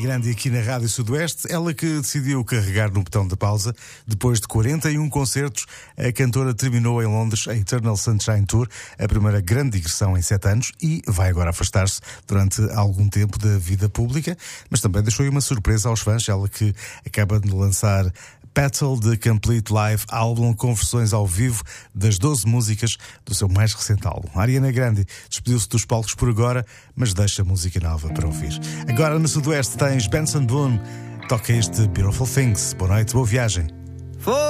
Grande aqui na Rádio Sudoeste, ela que decidiu carregar no botão da pausa. Depois de 41 concertos, a cantora terminou em Londres a Eternal Sunshine Tour, a primeira grande digressão em 7 anos, e vai agora afastar-se durante algum tempo da vida pública, mas também deixou aí uma surpresa aos fãs, ela que acaba de lançar Petal, The Complete Live Album, com versões ao vivo das 12 músicas do seu mais recente álbum. A Ariana Grande despediu-se dos palcos por agora, mas deixa música nova para ouvir. Agora no Sudoeste tens Benson Boone, toca este Beautiful Things. Boa noite, boa viagem.